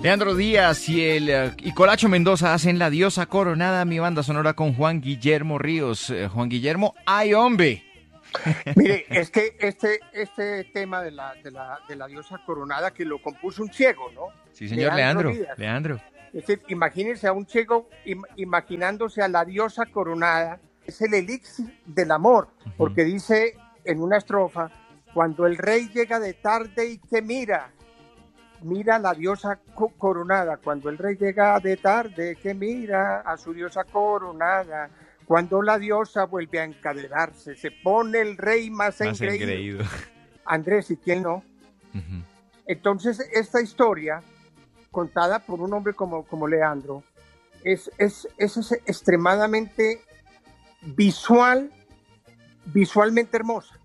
Leandro Díaz y Colacho Mendoza hacen La Diosa Coronada, mi banda sonora con Juan Guillermo Ríos. Juan Guillermo, ¡ay, hombre! Mire, es que este tema de la diosa coronada que lo compuso un ciego, ¿no? Sí, señor Leandro. Es decir, imagínense a un ciego imaginándose a la diosa coronada. Es el elixir del amor, porque dice en una estrofa, cuando el rey llega de tarde y que mira a la diosa coronada, cuando el rey llega de tarde que mira a su diosa coronada. Cuando la diosa vuelve a encadenarse, se pone el rey más engreído. Andrés, ¿y quién no? Uh-huh. Entonces, esta historia, contada por un hombre como Leandro, es extremadamente visualmente hermosa.